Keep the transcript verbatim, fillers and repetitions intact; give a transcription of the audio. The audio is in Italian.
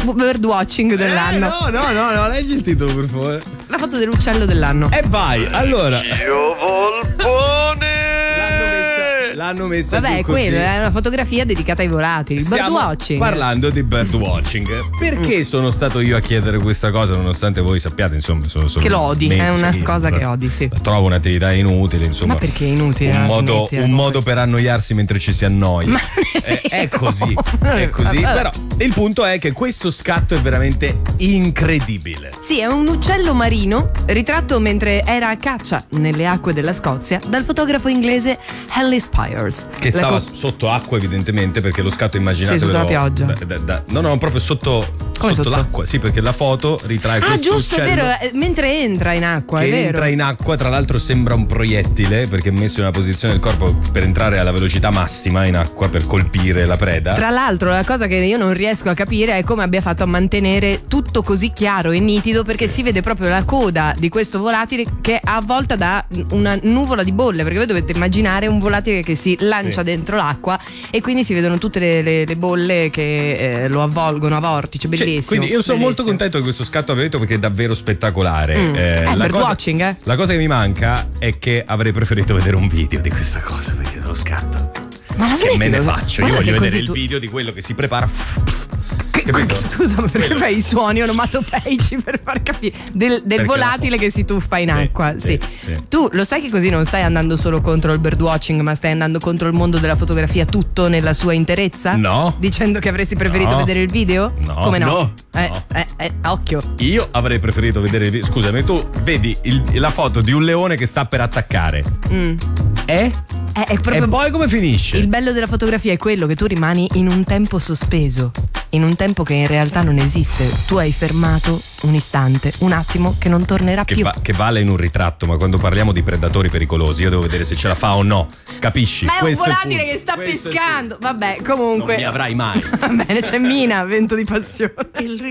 birdwatching dell'anno. Eh, no, no, no, no, leggi il titolo per favore. La foto dell'uccello dell'anno. E vai, allora. Io volpone. L'hanno messa Vabbè, è giù così. quello, è una fotografia dedicata ai volatili. Stiamo Birdwatching. parlando di birdwatching. Perché sono stato io a chiedere questa cosa, nonostante voi sappiate, insomma, sono solo Che lo odi, mesi, è una sì, cosa però che odi, sì. Trovo un'attività inutile, insomma. Ma perché è inutile? Un modo, Smettila un con modo questo. per annoiarsi mentre ci si annoia. Ma È, è così, No, è così. vabbè. Però il punto è che questo scatto è veramente incredibile. Sì, è un uccello marino ritratto mentre era a caccia nelle acque della Scozia dal fotografo inglese Henley Spires. Che La stava co- sotto acqua, evidentemente, perché lo scatto, immaginatevelo. Sì, sotto la pioggia. da- da- da- no, no, proprio sotto, Come sotto sotto? l'acqua. Sì, perché la foto ritrae Ah, questo giusto, è uccello vero, eh, mentre entra in acqua, che è vero. entra in acqua, tra l'altro sembra un proiettile, perché è messo in una posizione del corpo per entrare alla velocità massima in acqua per colpire la preda. Tra l'altro, la cosa che io non riesco a capire è come abbia fatto a mantenere tutto così chiaro e nitido, perché si vede proprio la coda di questo volatile che è avvolta da una nuvola di bolle, perché voi dovete immaginare un volatile che si lancia Sì. dentro l'acqua e quindi si vedono tutte le, le- le bolle che eh, lo avvolgono a vortice, Cioè, bellissimo. quindi io sono molto bellissimo. contento di questo scatto avvenuto, perché è davvero spettacolare. Mm. Eh, la, cosa, birdwatching, eh. la cosa che mi manca è che avrei preferito vedere un video di questa cosa, perché dello scatto. Ma la Che me ne smettila? faccio? Io Guarda voglio che vedere così il tu- video di quello che si prepara. Che- Capito? Scusa, ma perché fai i suoni onomatopeici per far capire del, del Perché volatile la fo- che si tuffa in Sì, acqua? Sì, sì, sì. Tu lo sai che così non stai andando solo contro il birdwatching, ma stai andando contro il mondo della fotografia tutto nella sua interezza? No. Dicendo che avresti preferito No. vedere il video? No. Come no? No. Eh, No. eh, eh, occhio. Io avrei preferito vedere il video. Scusami, tu vedi il- la foto di un leone che sta per attaccare. Mm. Eh? Eh, è proprio E poi come finisce? il bello della fotografia è quello che tu rimani in un tempo sospeso, in un tempo che in realtà non esiste. Tu hai fermato un istante, un attimo che non tornerà Che, più. va- che vale in un ritratto, ma quando parliamo di predatori pericolosi io devo vedere se ce la fa o no. Capisci? Ma è un Questo il volatile punto. che sta Questo è il pescando. Vabbè, punto. comunque. Non mi avrai mai. Va bene, c'è Mina, vento di passione.